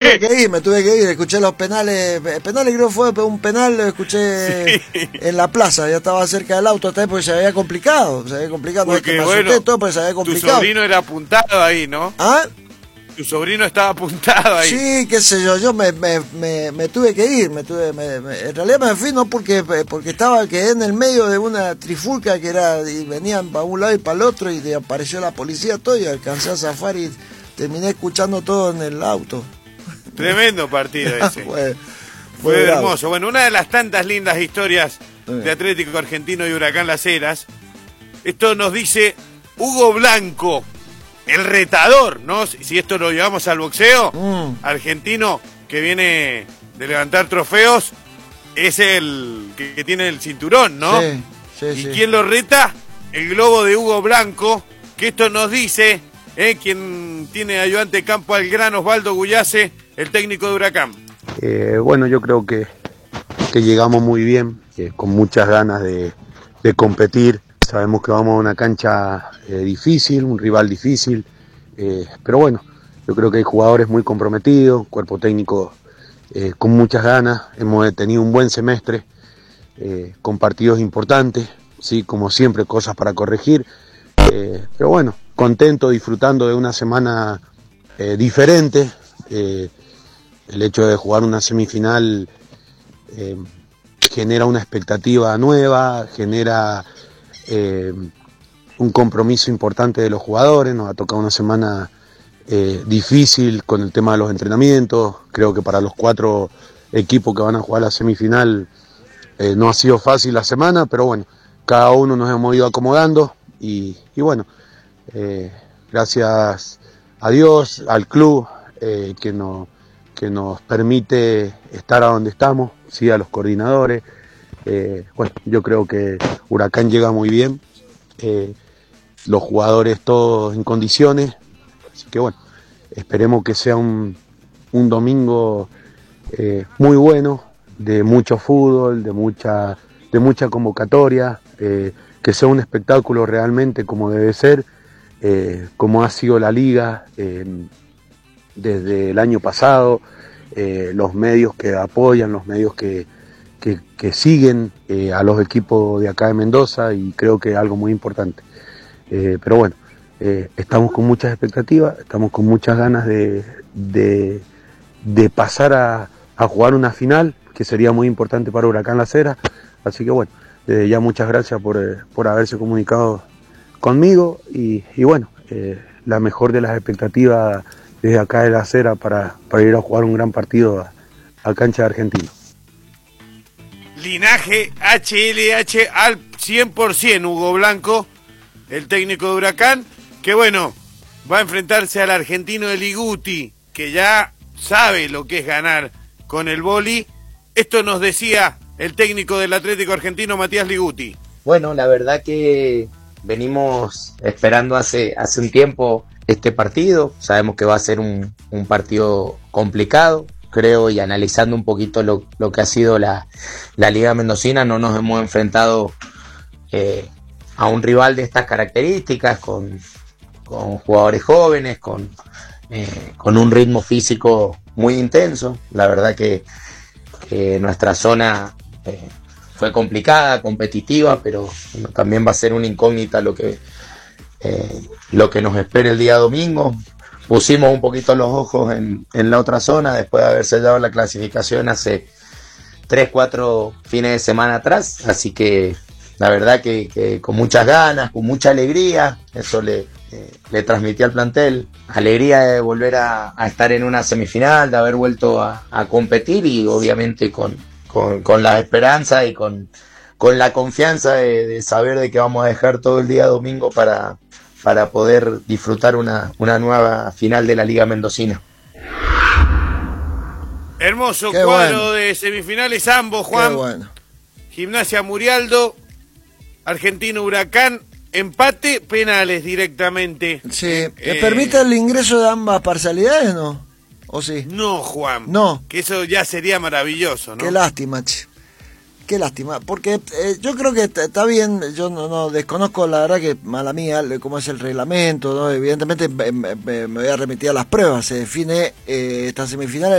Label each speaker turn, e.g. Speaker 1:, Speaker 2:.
Speaker 1: me tuve que ir, escuché los penales, creo que fue un penal, lo escuché en la plaza, ya estaba cerca del auto, hasta ahí porque se había complicado,
Speaker 2: Porque,
Speaker 1: no es que me asusté todo, porque se había complicado.
Speaker 2: Tu sobrino era apuntado ahí, ¿no?
Speaker 1: ¿Ah?
Speaker 2: Tu sobrino estaba apuntado ahí.
Speaker 1: Sí, qué sé yo me tuve que ir, en realidad me fui no porque quedé en el medio de una trifulca y venían para un lado y para el otro y apareció la policía todo y alcancé a zafar y terminé escuchando todo en el auto.
Speaker 2: Tremendo partido ese.
Speaker 1: Fue
Speaker 2: hermoso. Bueno, una de las tantas lindas historias de Atlético Argentino y Huracán Las Heras. Esto nos dice Hugo Blanco, el retador, ¿no? Si esto lo llevamos al boxeo, argentino que viene de levantar trofeos, es el que tiene el cinturón, ¿no?
Speaker 1: Sí.
Speaker 2: ¿Quién lo reta? El globo de Hugo Blanco, que esto nos dice, quien tiene ayudante de campo al gran Osvaldo Guyace, el técnico de Huracán.
Speaker 3: Bueno, yo creo que llegamos muy bien, con muchas ganas de competir. Sabemos que vamos a una cancha difícil, un rival difícil, pero bueno, yo creo que hay jugadores muy comprometidos, cuerpo técnico con muchas ganas. Hemos tenido un buen semestre, con partidos importantes, sí, como siempre, cosas para corregir, pero bueno, contento, disfrutando de una semana diferente. El hecho de jugar una semifinal genera una expectativa nueva, genera un compromiso importante de los jugadores. Nos ha tocado una semana difícil con el tema de los entrenamientos. Creo que para los 4 equipos que van a jugar la semifinal no ha sido fácil la semana, pero bueno, cada uno nos hemos ido acomodando y bueno, gracias a Dios, al club que nos permite estar a donde estamos, sí, a los coordinadores. Bueno, yo creo que Huracán llega muy bien, los jugadores todos en condiciones, así que bueno, esperemos que sea un domingo muy bueno, de mucho fútbol, de mucha convocatoria, que sea un espectáculo realmente como debe ser, como ha sido la liga desde el año pasado, los medios que apoyan, los medios que siguen a los equipos de acá de Mendoza, y creo que es algo muy importante. Pero bueno, estamos con muchas expectativas, estamos con muchas ganas de pasar a jugar una final, que sería muy importante para Huracán Las Heras. Así que bueno, ya muchas gracias por haberse comunicado conmigo y bueno, la mejor de las expectativas desde acá de Las Heras para ir a jugar un gran partido a cancha de Argentino.
Speaker 2: Linaje HLH al 100%, Hugo Blanco, el técnico de Huracán, que bueno, va a enfrentarse al argentino de Liguti, que ya sabe lo que es ganar con el boli. Esto nos decía el técnico del Atlético Argentino, Matías Liguti.
Speaker 4: Bueno, la verdad que venimos esperando hace un tiempo este partido. Sabemos que va a ser un partido complicado, creo, y analizando un poquito lo que ha sido la Liga Mendocina, no nos hemos enfrentado a un rival de estas características, con jugadores jóvenes, con un ritmo físico muy intenso. La verdad que nuestra zona fue complicada, competitiva, pero también va a ser una incógnita lo que nos espera el día domingo. Pusimos un poquito los ojos en la otra zona después de haber sellado la clasificación hace 3-4 fines de semana atrás, así que la verdad que con muchas ganas, con mucha alegría, eso le transmití al plantel, alegría de volver a estar en una semifinal, de haber vuelto a competir, y obviamente con la esperanza y con la confianza de saber de que vamos a dejar todo el día domingo para poder disfrutar una nueva final de la Liga Mendocina.
Speaker 2: Hermoso
Speaker 1: Qué
Speaker 2: cuadro
Speaker 1: bueno.
Speaker 2: de semifinales ambos, Juan.
Speaker 1: Qué bueno.
Speaker 2: Gimnasia Murialdo, Argentino Huracán, empate, penales directamente.
Speaker 1: Sí, ¿permite el ingreso de ambas parcialidades, no? ¿O sí?
Speaker 2: No, Juan.
Speaker 1: No.
Speaker 2: Que eso ya sería maravilloso, ¿no?
Speaker 1: Qué lástima, che. Qué lástima, porque yo creo que está bien. Yo no desconozco, la verdad, que mala mía, cómo es el reglamento, ¿no? Evidentemente me voy a remitir a las pruebas. Se define esta semifinal